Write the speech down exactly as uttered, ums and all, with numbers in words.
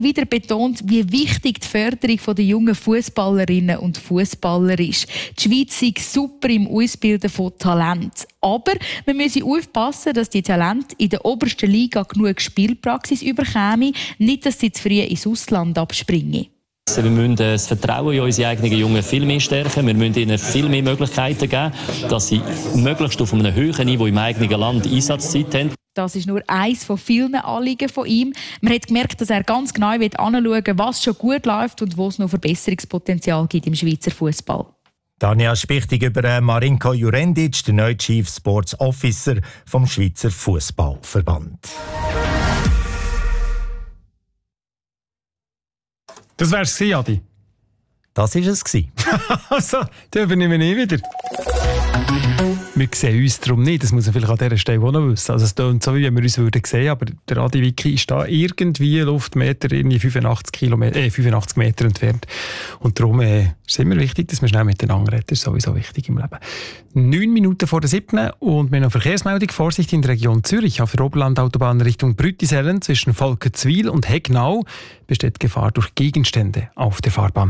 wieder betont, wie wichtig die Förderung der jungen Fußballerinnen und Fußballer ist. Die Schweiz ist super im Ausbilden von Talent. Aber wir müssen aufpassen, dass die Talente in der obersten Liga genug Spielpraxis überkämen, nicht, dass sie zu früh ins Ausland abspringen. Wir müssen das Vertrauen in unsere eigenen Jungen viel mehr stärken. Wir müssen ihnen viel mehr Möglichkeiten geben, dass sie möglichst auf einem höheren Niveau im eigenen Land Einsatzzeit haben. Das ist nur eines von vielen Anliegen von ihm. Man hat gemerkt, dass er ganz genau anschauen will, was schon gut läuft und wo es noch Verbesserungspotenzial gibt im Schweizer Fußball. Tanja Spichtig über Marinko Jurendic, der neue Chief Sports Officer vom Schweizer Fußballverband. Das wär's gewesen, Adi. Das war es. Also, dann übernehmen wir nie wieder. Wir sehen uns darum nicht, das muss man vielleicht an dieser Stelle auch noch wissen. Also es klingt so, wie wir uns würden sehen, aber der Adi Wicki ist da irgendwie Luftmeter irgendwie fünfundachtzig, Kilometer, äh, fünfundachtzig Meter entfernt. Und darum äh, ist es immer wichtig, dass wir schnell miteinander reden. Das ist sowieso wichtig im Leben. Neun Minuten vor der siebten und wir haben noch Verkehrsmeldung. Vorsicht in der Region Zürich auf der Oberlandautobahn Richtung Brüttisellen zwischen Volkenswil und Hegnau besteht Gefahr durch Gegenstände auf der Fahrbahn.